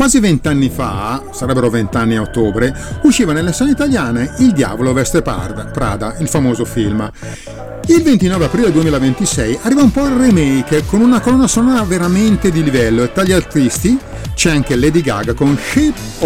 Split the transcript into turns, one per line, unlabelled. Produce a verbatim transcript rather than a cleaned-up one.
Quasi vent'anni fa, sarebbero vent'anni a ottobre, usciva nelle sale italiane Il diavolo veste Prada, il famoso film. Il ventinove aprile duemilaventisei arriva un po' il remake con una colonna sonora veramente di livello e tra gli artisti c'è anche Lady Gaga con Shape